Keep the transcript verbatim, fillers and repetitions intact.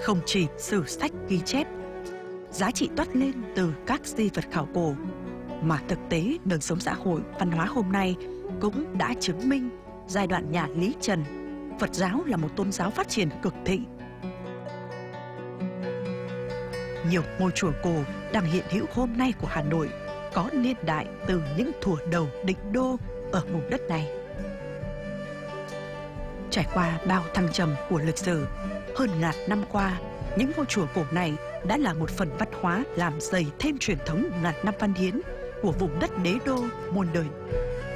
không chỉ sử sách ghi chép, giá trị toát lên từ các di vật khảo cổ, mà thực tế đời sống xã hội văn hóa hôm nay cũng đã chứng minh giai đoạn nhà Lý Trần, Phật giáo là một tôn giáo phát triển cực thịnh. Nhiều ngôi chùa cổ đang hiện hữu hôm nay của Hà Nội có niên đại từ những thuở đầu định đô ở vùng đất này. Trải qua bao thăng trầm của lịch sử, hơn ngàn năm qua, những ngôi chùa cổ này đã là một phần văn hóa làm dày thêm truyền thống ngàn năm văn hiến của vùng đất đế đô muôn đời.